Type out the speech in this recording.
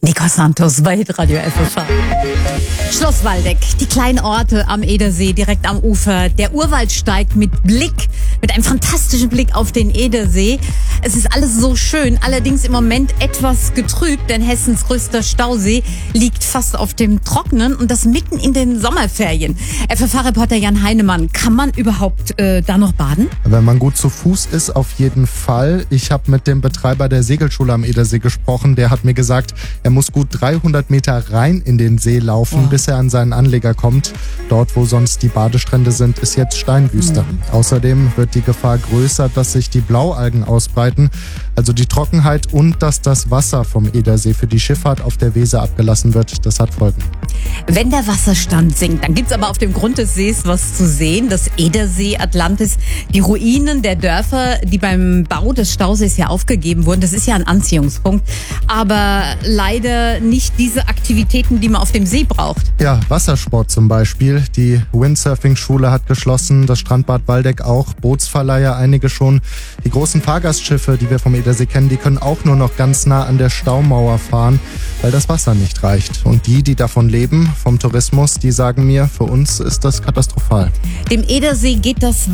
Nico Santos bei Hitradio FFH. Schloss Waldeck, die kleinen Orte am Edersee, direkt am Ufer. Der Urwald steigt mit einem fantastischen Blick auf den Edersee. Es ist alles so schön, allerdings im Moment etwas getrübt, denn Hessens größter Stausee liegt fast auf dem Trockenen und das mitten in den Sommerferien. FFH-Reporter Jan Heinemann, kann man überhaupt da noch baden? Wenn man gut zu Fuß ist, auf jeden Fall. Ich habe mit dem Betreiber der Segelschule am Edersee gesprochen. Der hat mir gesagt, er muss gut 300 Meter rein in den See laufen, bis er an seinen Anleger kommt. Dort, wo sonst die Badestrände sind, ist jetzt Steinwüste. Außerdem wird die Gefahr größer, dass sich die Blaualgen ausbreiten, also die Trockenheit, und dass das Wasser vom Edersee für die Schifffahrt auf der Weser abgelassen wird. Das hat Folgen. Wenn der Wasserstand sinkt, dann gibt's aber auf dem Grund des Sees was zu sehen. Das Edersee, Atlantis, die Ruinen der Dörfer, die beim Bau des Stausees ja aufgegeben wurden. Das ist ja ein Anziehungspunkt. Aber leider nicht diese Aktivitäten, die man auf dem See braucht. Ja, Wassersport zum Beispiel. Die Windsurfing-Schule hat geschlossen, das Strandbad Waldeck auch, Bootsverleiher einige schon. Die großen Fahrgastschiffe, die wir vom Edersee kennen, die können auch nur noch ganz nah an der Staumauer fahren, weil das Wasser nicht reicht. Und die davon leben, vom Tourismus, die sagen mir, für uns ist das katastrophal. Dem Edersee geht das